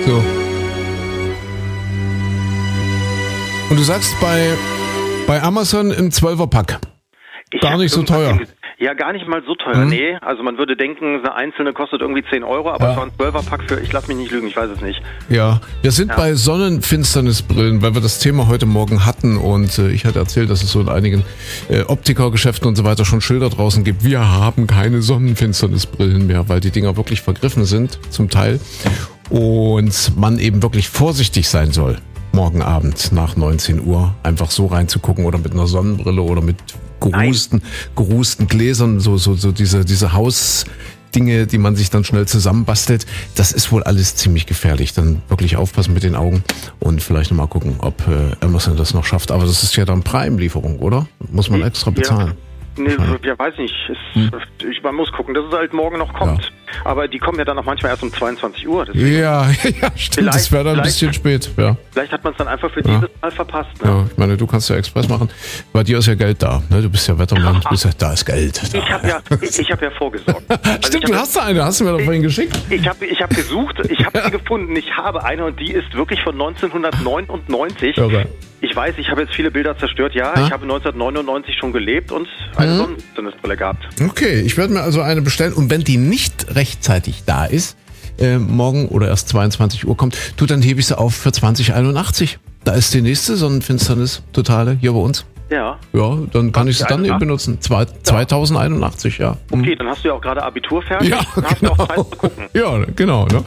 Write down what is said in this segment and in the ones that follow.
So. Und du sagst bei Amazon ein 12er-Pack. Gar nicht so teuer. Ja, gar nicht mal so teuer, nee. Also man würde denken, eine einzelne kostet irgendwie 10 €, aber so ein 12er-Pack für, ich lass mich nicht lügen, ich weiß es nicht. Ja, wir sind bei Sonnenfinsternisbrillen, weil wir das Thema heute Morgen hatten und ich hatte erzählt, dass es so in einigen Optikergeschäften und so weiter schon Schilder draußen gibt. Wir haben keine Sonnenfinsternisbrillen mehr, weil die Dinger wirklich vergriffen sind, zum Teil. Und man eben wirklich vorsichtig sein soll, morgen Abend nach 19 Uhr einfach so reinzugucken oder mit einer Sonnenbrille oder mit gerußten Gläsern, so diese Hausdinge, die man sich dann schnell zusammenbastelt. Das ist wohl alles ziemlich gefährlich. Dann wirklich aufpassen mit den Augen und vielleicht nochmal gucken, ob Amazon das noch schafft. Aber das ist ja dann Prime-Lieferung, oder? Muss man extra bezahlen. Nee, ja, weiß nicht. Man muss gucken, dass es halt morgen noch kommt. Ja. Aber die kommen ja dann auch manchmal erst um 22 Uhr. Ja, stimmt. Das wäre dann ein bisschen spät. Ja. Vielleicht hat man es dann einfach für dieses Mal verpasst. Ne? Ja, ich meine, du kannst ja Express machen. Bei dir ist ja Geld da. Ne? Du bist ja Wettermann. Da ist Geld. Ich habe ja vorvorgesorgt. Stimmt, du hast eine. Hast du mir doch vorhin geschickt? Ich hab gesucht. Ich habe sie gefunden. Ich habe eine und die ist wirklich von 1999. Okay. Ich weiß, ich habe jetzt viele Bilder zerstört. Ja, ich habe 1999 schon gelebt und eine Sonnenbrille gehabt. Okay, ich werde mir also eine bestellen. Und wenn die nicht rechtzeitig da ist, morgen oder erst 22 Uhr kommt, dann hebe ich sie auf für 2081. Da ist die nächste Sonnenfinsternis totale hier bei uns. Ja. Ja, dann kann ich sie dann eben benutzen. 2081, ja. Okay, dann hast du ja auch gerade Abitur fertig. Ja, dann hast du auch Zeit zu gucken. Ja, genau. Ne?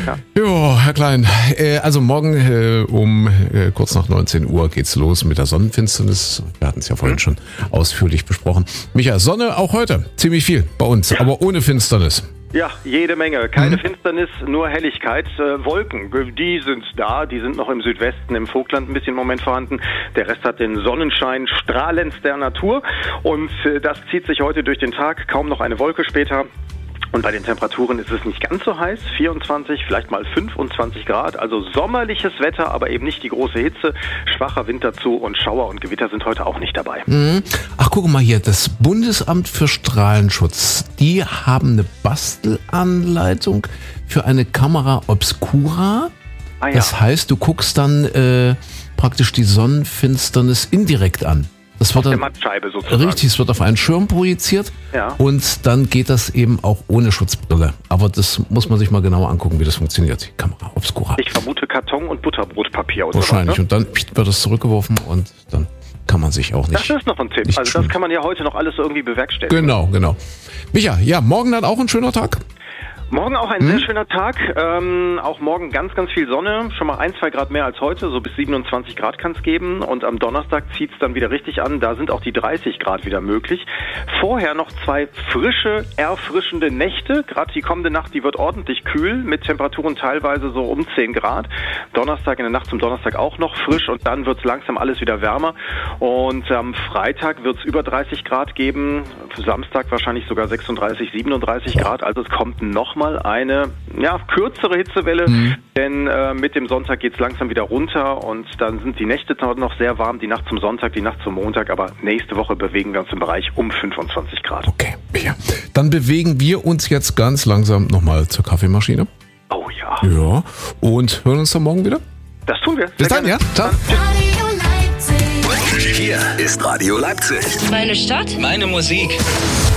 Ja, Herr Klein. Also morgen um kurz nach 19 Uhr geht's los mit der Sonnenfinsternis. Wir hatten es ja vorhin schon ausführlich besprochen. Micha, Sonne auch heute. Ziemlich viel bei uns, aber ohne Finsternis. Ja, jede Menge. Keine Finsternis, nur Helligkeit. Wolken, die sind da. Die sind noch im Südwesten, im Vogtland ein bisschen im Moment vorhanden. Der Rest hat den Sonnenschein strahlendster Natur. Und das zieht sich heute durch den Tag. Kaum noch eine Wolke später. Und bei den Temperaturen ist es nicht ganz so heiß, 24, vielleicht mal 25 Grad, also sommerliches Wetter, aber eben nicht die große Hitze, schwacher Winterzug und Schauer und Gewitter sind heute auch nicht dabei. Ach, guck mal hier, das Bundesamt für Strahlenschutz, die haben eine Bastelanleitung für eine Kamera Obscura. Ah, ja. Das heißt, du guckst dann praktisch die Sonnenfinsternis indirekt an. Das wird auf der Mattscheibe sozusagen. Richtig, es wird auf einen Schirm projiziert und dann geht das eben auch ohne Schutzbrille. Aber das muss man sich mal genauer angucken, wie das funktioniert, die Kamera Obscura. Ich vermute Karton und Butterbrotpapier. Wahrscheinlich. Ne? Und dann wird das zurückgeworfen und dann kann man sich auch nicht... Das ist noch ein Tipp. Also das kann man ja heute noch alles irgendwie bewerkstelligen. Genau. Micha, ja, morgen dann auch ein schöner Tag? Morgen auch ein sehr schöner Tag, auch morgen ganz, ganz viel Sonne, schon mal 1-2 Grad mehr als heute, so bis 27 Grad kann es geben und am Donnerstag zieht es dann wieder richtig an, da sind auch die 30 Grad wieder möglich. Vorher noch 2 frische, erfrischende Nächte, gerade die kommende Nacht, die wird ordentlich kühl mit Temperaturen teilweise so um 10 Grad. Donnerstag, in der Nacht zum Donnerstag auch noch frisch und dann wird es langsam alles wieder wärmer und am Freitag wird es über 30 Grad geben, Samstag wahrscheinlich sogar 36, 37 Grad, also es kommt noch mal eine kürzere Hitzewelle, denn mit dem Sonntag geht es langsam wieder runter und dann sind die Nächte noch sehr warm, die Nacht zum Sonntag, die Nacht zum Montag, aber nächste Woche bewegen wir uns im Bereich um 25 Grad. Okay, ja. Dann bewegen wir uns jetzt ganz langsam nochmal zur Kaffeemaschine. Oh ja. Ja, und hören uns dann morgen wieder? Das tun wir. Bis dann, ja? Ciao. Hier ist Radio Leipzig. Meine Stadt, meine Musik.